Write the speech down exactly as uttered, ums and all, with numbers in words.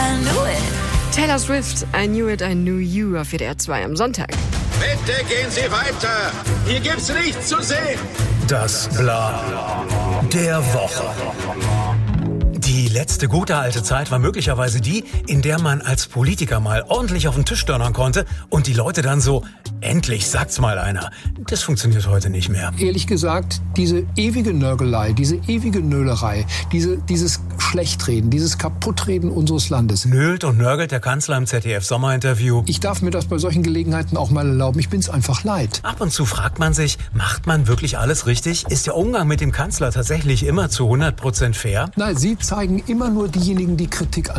Taylor Swift, I Knew It, I Knew You auf W D R zwei am Sonntag. Bitte gehen Sie weiter. Hier gibt's nichts zu sehen. Das Bla der Woche. Die letzte gute alte Zeit war möglicherweise die, in der man als Politiker mal ordentlich auf den Tisch donnern konnte und die Leute dann so, endlich sagt's mal einer. Das funktioniert heute nicht mehr. Ehrlich gesagt, diese ewige Nörgelei, diese ewige Nölerei, diese, dieses Schlechtreden, dieses Kaputtreden unseres Landes. Nölt und nörgelt der Kanzler im Z D F-Sommerinterview. Ich darf mir das bei solchen Gelegenheiten auch mal erlauben. Ich bin's einfach leid. Ab und zu fragt man sich, macht man wirklich alles richtig? Ist der Umgang mit dem Kanzler tatsächlich immer zu hundert Prozent fair? Nein, Sie zeigen immer nur diejenigen, die Kritik an